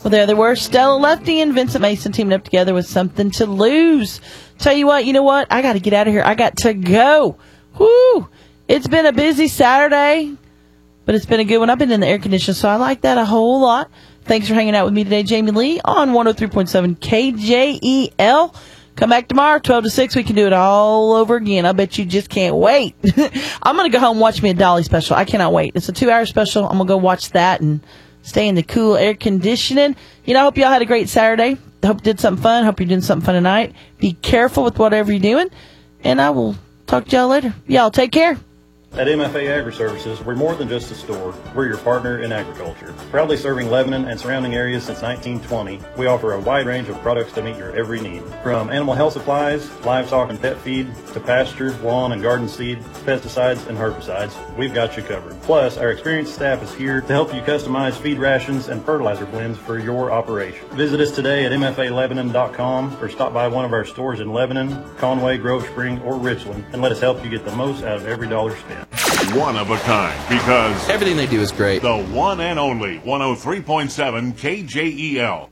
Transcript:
Well, there they were. Stella Lefty and Vincent Mason teaming up together with Something to Lose. Tell you what? I got to get out of here. I got to go. Whoo! It's been a busy Saturday, but it's been a good one. I've been in the air conditioner, so I like that a whole lot. Thanks for hanging out with me today, Jamie Lee, on 103.7 KJEL. Come back tomorrow, 12 to 6. We can do it all over again. I bet you just can't wait. I'm going to go home and watch me a Dolly special. I cannot wait. It's a 2-hour special. I'm going to go watch that and stay in the cool air conditioning. I hope y'all had a great Saturday. Hope you did something fun. Hope you're doing something fun tonight. Be careful with whatever you're doing. And I will talk to y'all later. Y'all take care. At MFA Agri-Services, we're more than just a store. We're your partner in agriculture. Proudly serving Lebanon and surrounding areas since 1920, we offer a wide range of products to meet your every need. From animal health supplies, livestock and pet feed, to pasture, lawn and garden seed, pesticides and herbicides, we've got you covered. Plus, our experienced staff is here to help you customize feed rations and fertilizer blends for your operation. Visit us today at mfalebanon.com or stop by one of our stores in Lebanon, Conway, Grove Spring, or Richland and let us help you get the most out of every dollar spent. One of a kind, because everything they do is great. The one and only 103.7 KJEL.